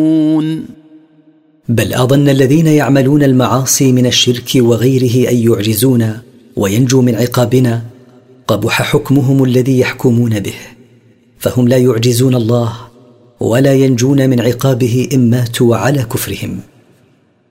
بل أظن الذين يعملون المعاصي من الشرك وغيره أن يعجزون وينجوا من عقابنا قبح حكمهم الذي يحكمون به، فهم لا يعجزون الله ولا ينجون من عقابه إن ماتوا على كفرهم.